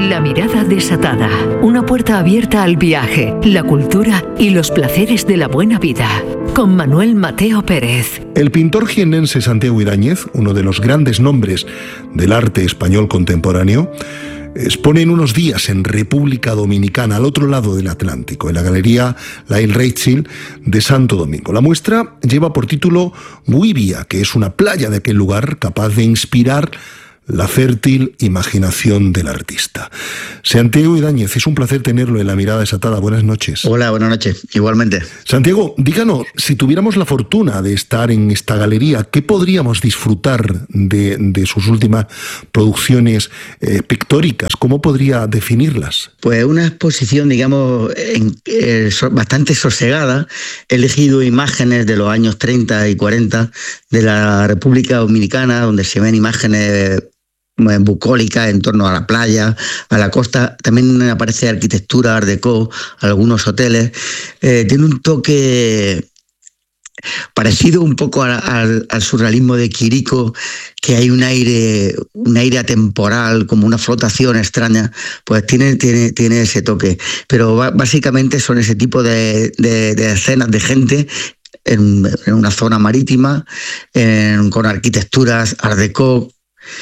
La mirada desatada. Una puerta abierta al viaje, la cultura y los placeres de la buena vida. Con Manuel Mateo Pérez. El pintor jiennense Santiago Ibáñez, uno de los grandes nombres del arte español contemporáneo, expone en unos días en República Dominicana, al otro lado del Atlántico, en la Galería Lael Reichel de Santo Domingo. La muestra lleva por título Buivia, que es una playa de aquel lugar capaz de inspirar la fértil imaginación del artista. Santiago Ibáñez, es un placer tenerlo en La Mirada Desatada. Buenas noches. Hola, buenas noches. Igualmente. Santiago, díganos, si tuviéramos la fortuna de estar en esta galería, ¿qué podríamos disfrutar de sus últimas producciones pictóricas? ¿Cómo podría definirlas? Pues una exposición, digamos, bastante sosegada. He elegido imágenes de los años 30 y 40 de la República Dominicana, donde se ven imágenes bucólicas en torno a la playa, a la costa. También aparece arquitectura, art déco, algunos hoteles. Tiene un toque parecido un poco al surrealismo de Quirico, que hay un aire atemporal, como una flotación extraña. Pues tiene ese toque. Pero básicamente son ese tipo de escenas de gente en una zona marítima, con arquitecturas art déco,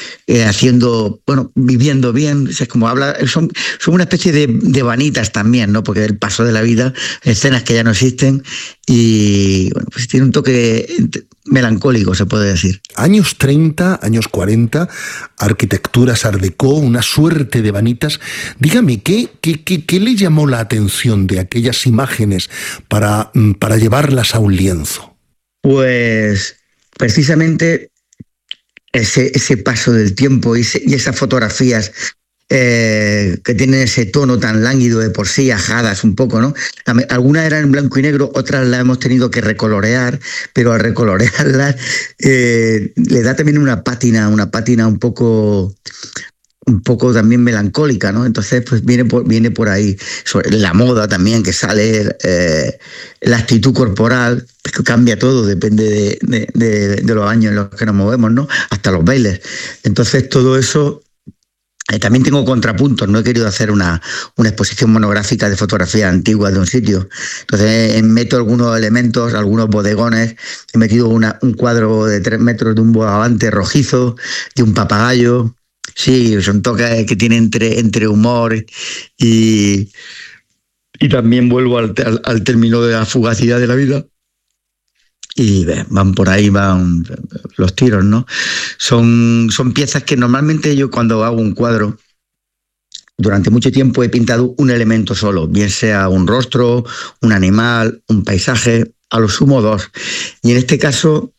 viviendo bien. O sea, como son una especie de vanitas también, ¿no? Porque el paso de la vida, escenas que ya no existen, y bueno, pues tiene un toque melancólico, se puede decir. Años 30, años 40, arquitecturas art déco, una suerte de vanitas. Dígame, ¿qué le llamó la atención de aquellas imágenes para llevarlas a un lienzo? Pues precisamente ese paso del tiempo y esas fotografías que tienen ese tono tan lánguido de por sí, ajadas un poco, ¿no? Algunas eran en blanco y negro, otras las hemos tenido que recolorear, pero al recolorearlas le da también una pátina un poco también melancólica, ¿no? Entonces, pues viene por ahí. La moda también que sale, la actitud corporal, que cambia todo, depende de los años en los que nos movemos, ¿no? Hasta los bailes. Entonces, todo eso. También tengo contrapuntos, no he querido hacer una exposición monográfica de fotografías antiguas de un sitio. Entonces meto algunos elementos, algunos bodegones. He metido un cuadro de 3 metros de un bogavante rojizo, de un papagayo. Sí, son toques que tiene entre humor y también vuelvo al término de la fugacidad de la vida. Y van por ahí, van los tiros, ¿no? Son piezas que normalmente yo, cuando hago un cuadro, durante mucho tiempo he pintado un elemento solo, bien sea un rostro, un animal, un paisaje, a lo sumo 2. Y en este caso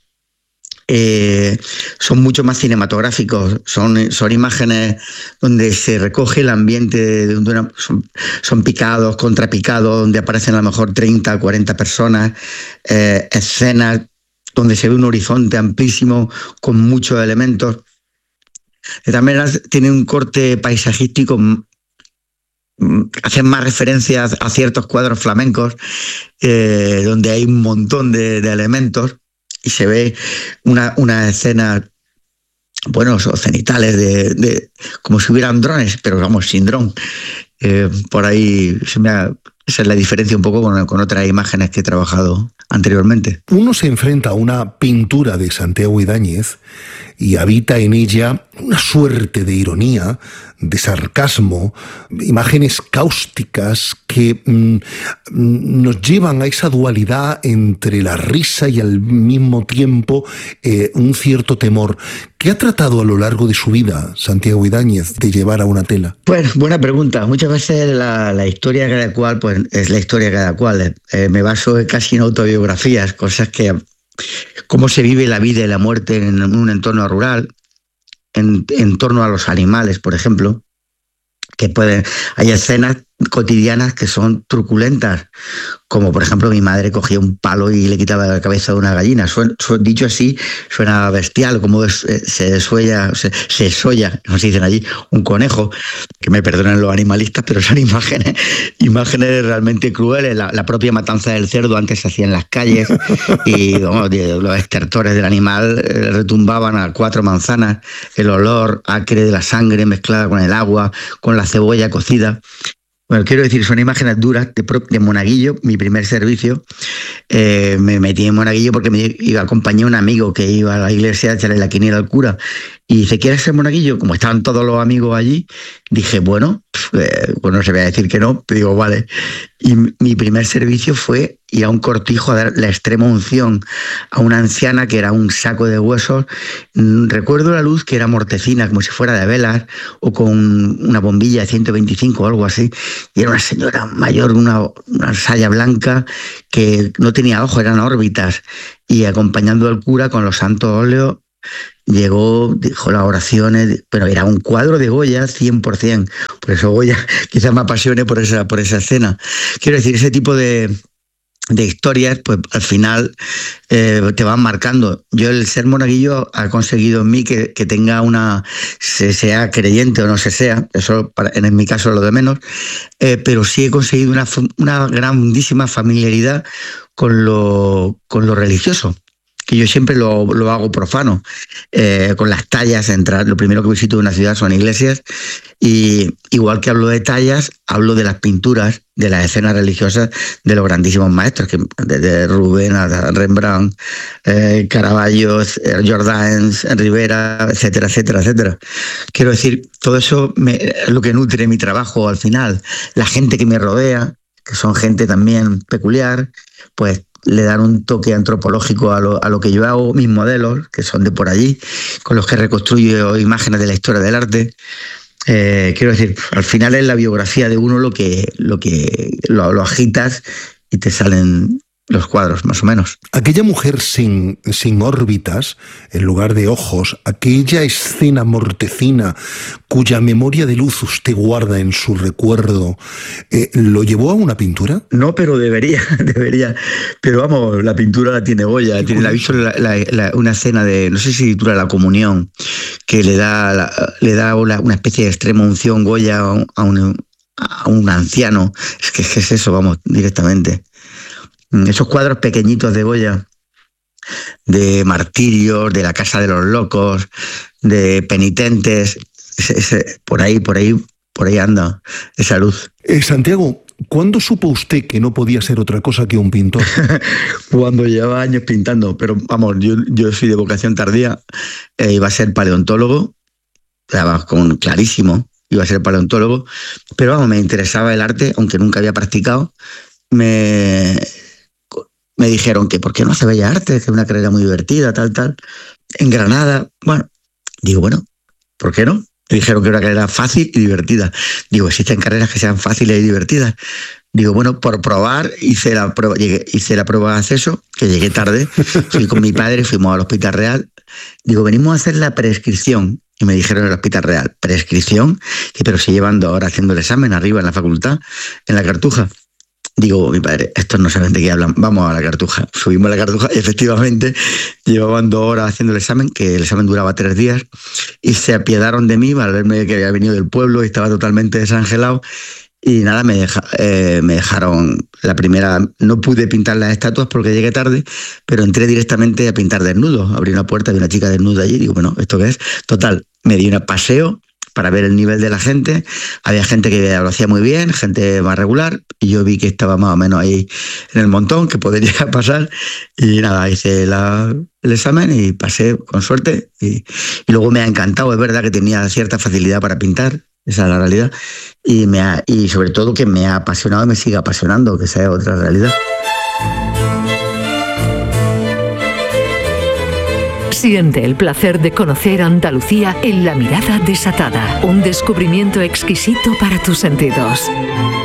son mucho más cinematográficos, son imágenes donde se recoge el ambiente, son picados, contrapicados, donde aparecen a lo mejor 30 o 40 personas, escenas donde se ve un horizonte amplísimo con muchos elementos. De todas maneras, tiene un corte paisajístico, hacen más referencias a ciertos cuadros flamencos, donde hay un montón de elementos. Y se ve una escena, bueno, cenitales como si hubieran drones, pero vamos, sin dron. Por ahí esa es la diferencia un poco con otras imágenes que he trabajado anteriormente. Uno se enfrenta a una pintura de Santiago Ibáñez y habita en ella una suerte de ironía, de sarcasmo, imágenes cáusticas que nos llevan a esa dualidad entre la risa y al mismo tiempo un cierto temor. ¿Qué ha tratado a lo largo de su vida Santiago Ibáñez de llevar a una tela? Pues buena pregunta. Muchas veces la historia de cada cual pues es la historia de cada cual. Me baso casi en autobiografías, cosas que cómo se vive la vida y la muerte en un entorno rural, en torno a los animales, por ejemplo, que hay escenas cotidianas que son truculentas, como por ejemplo mi madre cogía un palo y le quitaba la cabeza de una gallina. Dicho así, suena bestial, como se desolla, como se dicen allí, un conejo, que me perdonen los animalistas, pero son imágenes realmente crueles. La propia matanza del cerdo antes se hacía en las calles y los estertores del animal retumbaban a 4 manzanas, el olor acre de la sangre mezclada con el agua, con la cebolla cocida. Bueno, quiero decir, son imágenes duras de Monaguillo, mi primer servicio. Me metí en Monaguillo porque me acompañé a un amigo que iba a la iglesia a echarle la quiniela al cura. Y dice, ¿quieres ser monaguillo? Como estaban todos los amigos allí, dije, bueno, no se voy a decir que no, pero digo, vale. Y mi primer servicio fue ir a un cortijo a dar la extrema unción a una anciana que era un saco de huesos. Recuerdo la luz que era mortecina, como si fuera de velas, o con una bombilla de 125 o algo así. Y era una señora mayor, una saya blanca, que no tenía ojos, eran órbitas. Y acompañando al cura con los santos óleos, llegó, dijo las oraciones, pero era un cuadro de Goya 100%. Por eso Goya quizás me apasione por esa escena. Quiero decir, ese tipo de historias, pues al final te van marcando. Yo, el ser monaguillo ha conseguido en mí que tenga sea creyente o no sea, eso en mi caso es lo de menos, pero sí he conseguido una grandísima familiaridad con lo religioso, que yo siempre lo hago profano, con las tallas. Lo primero que visito de una ciudad son iglesias, y igual que hablo de tallas, hablo de las pinturas, de las escenas religiosas de los grandísimos maestros, desde Rubén a Rembrandt, Caravaggio, Jordaens, Rivera, etcétera, etcétera, etcétera. Quiero decir, todo eso es lo que nutre mi trabajo al final. La gente que me rodea, que son gente también peculiar, pues le dan un toque antropológico a lo que yo hago, mis modelos, que son de por allí, con los que reconstruyo imágenes de la historia del arte. Quiero decir, al final es la biografía de uno lo que lo agitas y te salen los cuadros, más o menos. Aquella mujer sin órbitas, en lugar de ojos, aquella escena mortecina cuya memoria de luz usted guarda en su recuerdo, ¿lo llevó a una pintura? No, pero debería. Pero vamos, la pintura la tiene Goya. La visto una escena de, no sé si titula La Comunión, que le da una especie de extrema unción Goya a un anciano. Es que es eso, vamos, directamente. Esos cuadros pequeñitos de Goya, de martirios, de la casa de los locos, de penitentes, por ahí anda esa luz. Santiago, ¿cuándo supo usted que no podía ser otra cosa que un pintor? Cuando llevaba años pintando, pero vamos, yo soy de vocación tardía, iba a ser paleontólogo, clarísimo, iba a ser paleontólogo, pero vamos, me interesaba el arte, aunque nunca había practicado. Me dijeron que por qué no hace Bellas Artes, que es una carrera muy divertida, tal. En Granada, digo, ¿por qué no? Me dijeron que era una carrera fácil y divertida. Digo, ¿existen carreras que sean fáciles y divertidas? Digo, bueno, por probar, hice la prueba de acceso, que llegué tarde, fui con mi padre, fuimos al Hospital Real. Digo, venimos a hacer la prescripción. Y me dijeron en el Hospital Real, ¿prescripción? Pero si llevan 2 horas haciendo el examen arriba en la facultad, en la Cartuja. Digo, mi padre, estos no saben de qué hablan, vamos a la Cartuja. Subimos a la Cartuja y efectivamente llevaban 2 horas haciendo el examen, que el examen duraba 3 días, y se apiadaron de mí al verme que había venido del pueblo y estaba totalmente desangelado. Y nada, me dejaron la primera. No pude pintar las estatuas porque llegué tarde, pero entré directamente a pintar desnudos. Abrí una puerta, vi una chica desnuda allí, digo, bueno, ¿esto qué es? Total, me di un paseo para ver el nivel de la gente. Había gente que lo hacía muy bien, gente más regular, y yo vi que estaba más o menos ahí en el montón, que podría pasar, y nada, hice el examen y pasé con suerte, y luego me ha encantado. Es verdad que tenía cierta facilidad para pintar, esa es la realidad, y sobre todo que me ha apasionado y me sigue apasionando, que esa es otra realidad. Siente el placer de conocer Andalucía en La Mirada Desatada, un descubrimiento exquisito para tus sentidos.